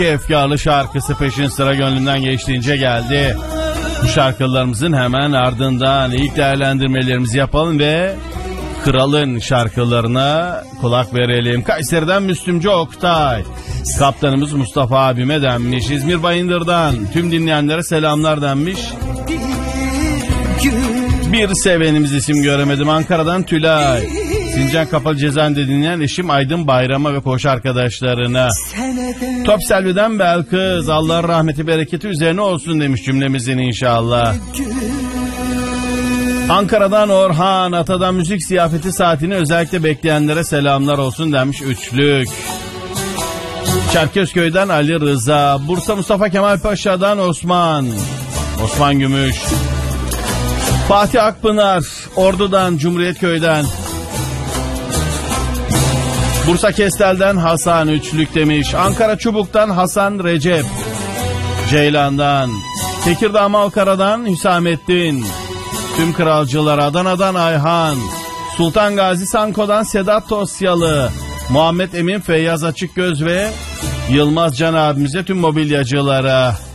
efkarlı şarkısı peşin sıra gönlümden geçtiğince geldi. Bu şarkılarımızın hemen ardından ilk değerlendirmelerimizi yapalım ve kralın şarkılarına kulak verelim. Kayseri'den Müslümcü Oktay. Kaptanımız Mustafa abime denmiş. İzmir Bayındır'dan tüm dinleyenlere selamlar denmiş. Bir sevenimiz isim göremedim. Ankara'dan Tülay. Sincan Kapalı Cezaevinde dinleyen eşim Aydın Bayram'a ve koğuş arkadaşlarına. Top Selvi'den Belkız. Allah'ın rahmeti bereketi üzerine olsun demiş cümlemizin inşallah. Ankara'dan Orhan. Atadan müzik ziyafeti saatini özellikle bekleyenlere selamlar olsun demiş üçlük. Çerkezköy'den Ali Rıza. Bursa Mustafa Kemal Paşa'dan Osman Gümüş. Fatih Akpınar. Ordu'dan Cumhuriyetköy'den. Bursa Kestel'den Hasan üçlük demiş. Ankara Çubuk'tan Hasan Recep. Ceylan'dan. Tekirdağ Malkara'dan Hüsamettin. Tüm kralcılar Adana'dan Ayhan. Sultan Gazi Sanko'dan Sedat Tosyalı. Muhammed Emin Feyyaz Açıkgöz ve Yılmaz Can abimize tüm mobilyacılara.